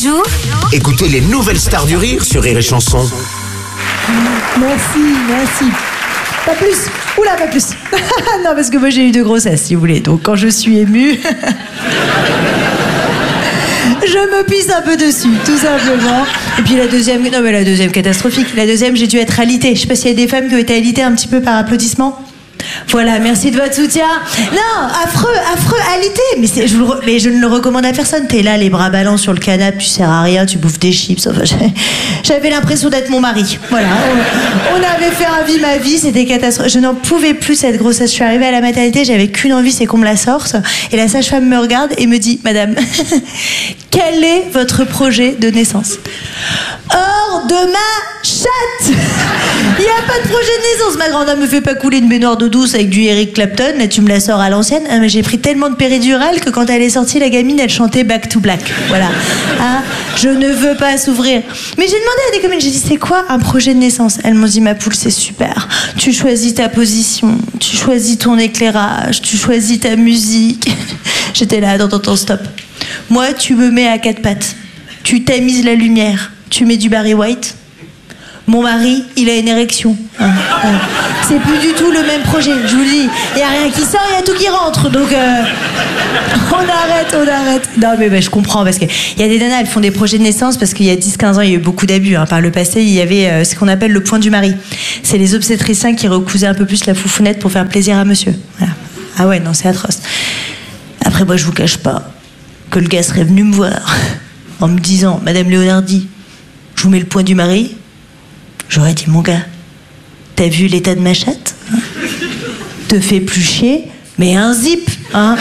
jour, écoutez les nouvelles stars du rire sur Rire et Chanson. Merci. Pas plus. Oula, pas plus. Non, parce que moi j'ai eu 2 grossesses, si vous voulez. Donc quand je suis émue, je me pisse un peu dessus, tout simplement. Et puis la deuxième catastrophique. La deuxième, j'ai dû être alitée. Je sais pas s'il y a des femmes qui ont été alitées un petit peu par applaudissement. Voilà, merci de votre soutien. Non, affreux, alité. Mais je ne le recommande à personne. T'es là, les bras ballants sur le canapé, tu sers à rien, tu bouffes des chips. Enfin, j'avais l'impression d'être mon mari. Voilà, on avait fait un vie ma vie, c'était catastrophique. Je n'en pouvais plus cette grossesse. Je suis arrivée à la maternité, j'avais qu'une envie, c'est qu'on me la sorte. Et la sage-femme me regarde et me dit, madame, quel est votre projet de naissance? Hors de ma chatte. Il n'y a pas de projet de naissance. Ma grande dame me fait pas couler une baignoire d'eau douce avec du Eric Clapton. Là, tu me la sors à l'ancienne. Ah, mais j'ai pris tellement de péridurale que quand elle est sortie, la gamine, elle chantait Back to Black. Voilà. Hein, je ne veux pas s'ouvrir. Mais j'ai demandé à des copines, j'ai dit, c'est quoi un projet de naissance? Elles m'ont dit, ma poule, c'est super. Tu choisis ta position, tu choisis ton éclairage, tu choisis ta musique. J'étais là, attends, stop. Moi, tu me mets à 4 pattes. Tu tamises la lumière. Tu mets du Barry White. Mon mari, il a une érection. C'est plus du tout le même projet, je vous le dis. Il n'y a rien qui sort, il y a tout qui rentre. Donc, on arrête. Non, mais je comprends, parce qu'il y a des nanas, elles font des projets de naissance, parce qu'il y a 10-15 ans, il y a eu beaucoup d'abus. Par le passé, il y avait ce qu'on appelle le point du mari. C'est les obstétriciens qui recousaient un peu plus la foufounette pour faire plaisir à monsieur. Voilà. Ah ouais, non, c'est atroce. Après, moi, je vous cache pas que le gars serait venu me voir en me disant, Madame Leonardi, je vous mets le point du mari. J'aurais dit, mon gars, t'as vu l'état de ma chatte, hein? Te fais plus chier, mais un zip, hein.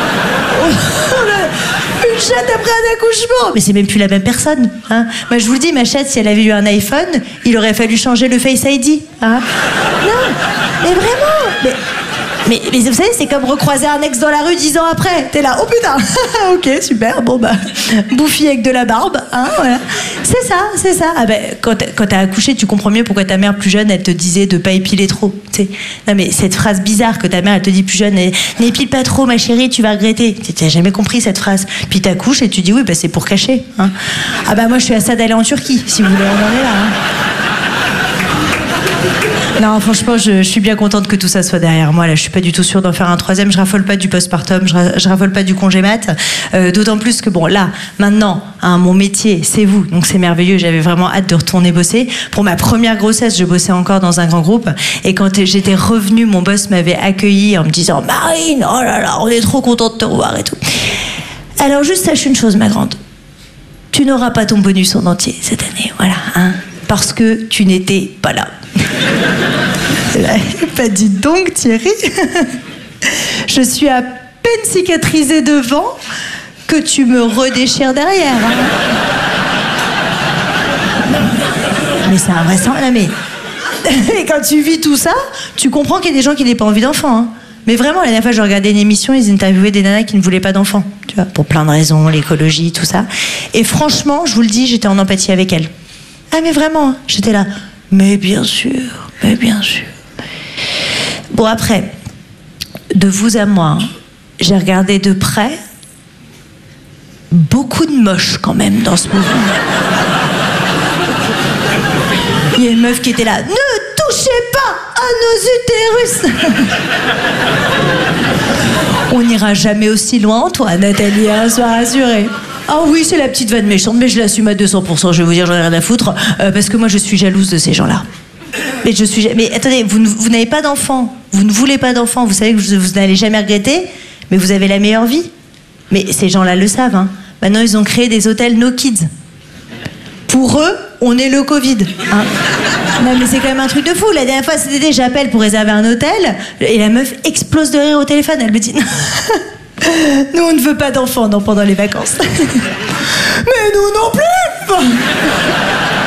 Une chatte après un accouchement. Mais c'est même plus la même personne, hein. Moi, je vous le dis, ma chatte, si elle avait eu un iPhone, il aurait fallu changer le Face ID, hein. Non, mais vraiment, mais vous savez, c'est comme recroiser un ex dans la rue 10 ans après. T'es là, oh putain, ok, super, bon bah, bouffi avec de la barbe, hein, voilà. C'est ça. Ah ben, quand t'as accouché, tu comprends mieux pourquoi ta mère plus jeune, elle te disait de pas épiler trop, tu sais. Non mais cette phrase bizarre que ta mère, elle te dit plus jeune, n'épile pas trop ma chérie, tu vas regretter. T'as jamais compris cette phrase. Puis t'accouches et tu dis oui, bah c'est pour cacher, hein. Ah bah moi je suis à ça d'aller en Turquie, si vous voulez, on en est là, hein. Non, franchement, je suis bien contente que tout ça soit derrière moi. Là, je suis pas du tout sûre d'en faire un 3e. Je raffole pas du postpartum, je raffole pas du congé mat. D'autant plus que bon, là, maintenant, hein, mon métier, c'est vous. Donc c'est merveilleux. J'avais vraiment hâte de retourner bosser. Pour ma première grossesse, je bossais encore dans un grand groupe. Et quand j'étais revenue, mon boss m'avait accueillie en me disant, Marine, oh là là, on est trop content de te revoir et tout. Alors juste sache une chose, ma grande. Tu n'auras pas ton bonus en entier cette année, voilà, hein, parce que tu n'étais pas là. Pas dit donc, Thierry. Je suis à peine cicatrisée devant que tu me redéchires derrière, hein. Mais c'est un vrai sang, là, mais quand tu vis tout ça, tu comprends qu'il y a des gens qui n'ont pas envie d'enfants, hein. Mais vraiment, la dernière fois, je regardais une émission, ils interviewaient des nanas qui ne voulaient pas d'enfants, tu vois, pour plein de raisons, l'écologie, tout ça. Et franchement, je vous le dis, j'étais en empathie avec elles. Ah, mais vraiment, hein, j'étais là. Mais bien sûr. Bon, après, de vous à moi, hein, j'ai regardé de près beaucoup de moches quand même dans ce mouvement. Il y a une meuf qui était là. Ne touchez pas à nos utérus. On n'ira jamais aussi loin, toi, Nathalie, hein, sois rassurée. Ah oui, c'est la petite vanne méchante, mais je l'assume à 200%. Je vais vous dire, j'en ai rien à foutre, parce que moi, je suis jalouse de ces gens-là. Mais attendez, vous n'avez pas d'enfant, vous ne voulez pas d'enfant, vous savez que vous n'allez jamais regretter, mais vous avez la meilleure vie. Mais ces gens-là le savent, hein. Maintenant, ils ont créé des hôtels No Kids. Pour eux, on est le Covid, hein. Non, mais c'est quand même un truc de fou. La dernière fois, cet été, j'appelle pour réserver un hôtel, et la meuf explose de rire au téléphone. Elle me dit... Nous, on ne veut pas d'enfants pendant les vacances. Mais nous non plus.